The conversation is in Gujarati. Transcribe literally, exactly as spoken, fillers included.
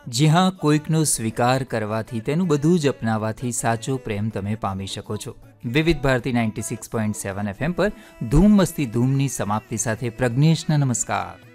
જી હા, કોઈકનો સ્વીકાર કરવાથી, તેનું બધું જ અપનાવવાથી સાચો પ્રેમ તમે પામી શકો છો. વિવિધ Bharati ninety six point seven FM પર ધૂમ મસ્તી ધૂમની સમાપ્તિ સાથે પ્રજ્ઞેશના નમસ્કાર.